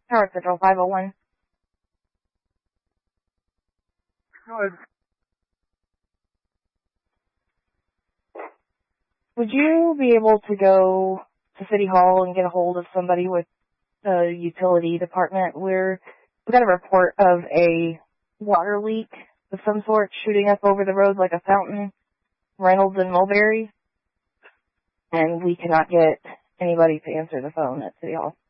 Howard Central 501. Good. Would you be able to go to City Hall and get a hold of somebody with the utility department? We got a report of a water leak of some sort shooting up over the road like a fountain, Reynolds and Mulberry, and we cannot get anybody to answer the phone at City Hall.